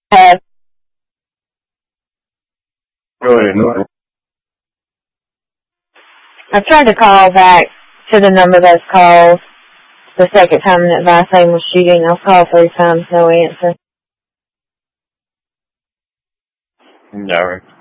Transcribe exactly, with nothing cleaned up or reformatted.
Have. Go ahead. I've tried to call back to the number that's called the second time that Visame was shooting. I've called three times, no answer. No.